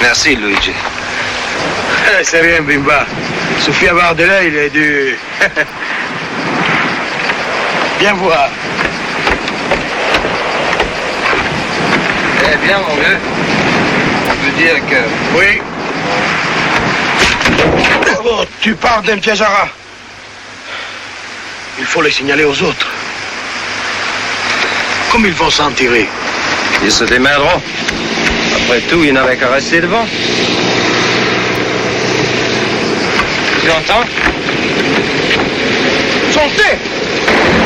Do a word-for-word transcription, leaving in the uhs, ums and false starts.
Merci, Luigi. Eh, c'est rien, Bimba. Sophia Bardella, il est dû... Viens voir. Eh bien, mon vieux. Ça veut dire que... Oui. Oh, tu parles d'un piège à rat. Il faut les signaler aux autres. Comme ils vont s'en tirer? Ils se démèneront. Après tout, il n'avait qu'à rester devant. Tu entends? Sortez!